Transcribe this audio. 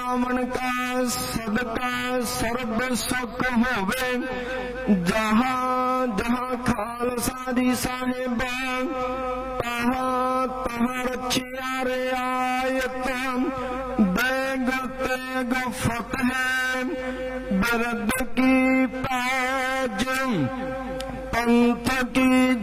पावन का सदका सर्ब सुख होवे। जहाँ जहाँ खालसा जी साहिब तहाँ तहाँ रखिया रियायत। बेग तेग फतेह बिरद की पैज पंथ की